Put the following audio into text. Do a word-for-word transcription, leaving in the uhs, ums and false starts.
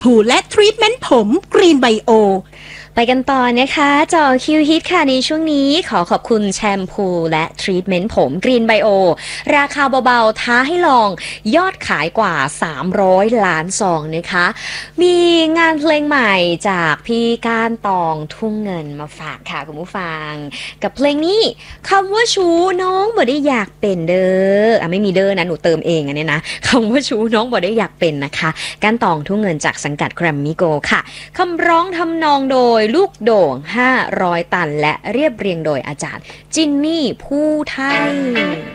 หูและทรีทเมนต์ผมกรีนไบโอไปกันต่อนะคะจอคิวฮิตค่ะในช่วงนี้ขอขอบคุณแชมพูและทรีทเมนต์ผมกรีนไบโอราคาเบาๆท้าให้ลองยอดขายกว่าสามร้อยล้านซองนะคะมีงานเพลงใหม่จากพี่ก้านตองทุ่งเงินมาฝากค่ะคุณผู้ฟังกับเพลงนี้คำว่าชู้น้องบ่ได้อยากเป็นเด้ออ่ะไม่มีเด้อนะหนูเติมเองอันนี้นะคำว่าชู้น้องบ่ได้อยากเป็นนะคะก้านตองทุ่งเงินจากสังกัดแกรมมี่โกลด์ค่ะคำร้องทำนองโดยลูกโด่งห้าร้อยตันและเรียบเรียงโดยอาจารย์จินนี่ผู้ไทย